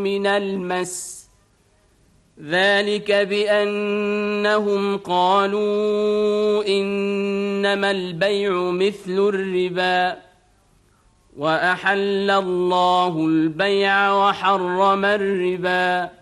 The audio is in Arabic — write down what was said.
من المس ذلك بأنهم قالوا إنما البيع مثل الربا وأحل الله البيع وحرم الربا